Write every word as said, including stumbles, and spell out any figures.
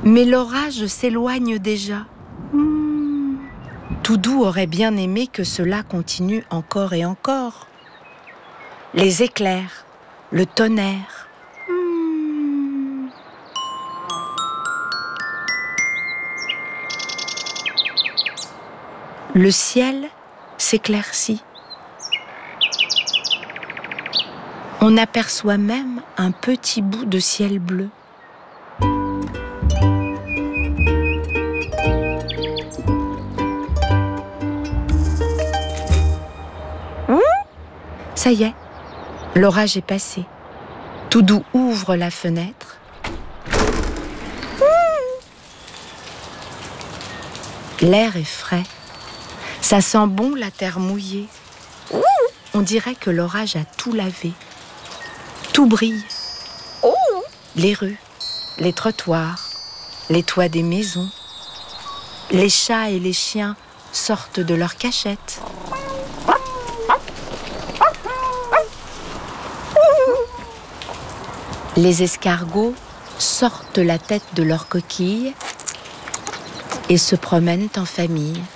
Mais l'orage s'éloigne déjà. Mmh. Toudou aurait bien aimé que cela continue encore et encore. Les éclairs, le tonnerre. Mmh. Le ciel s'éclaircit. On aperçoit même un petit bout de ciel bleu. Ça y est, l'orage est passé. Toudou ouvre la fenêtre. L'air est frais. Ça sent bon la terre mouillée. On dirait que l'orage a tout lavé. Tout brille. Les rues, les trottoirs, les toits des maisons. Les chats et les chiens sortent de leurs cachettes. Les escargots sortent la tête de leur coquille et se promènent en famille.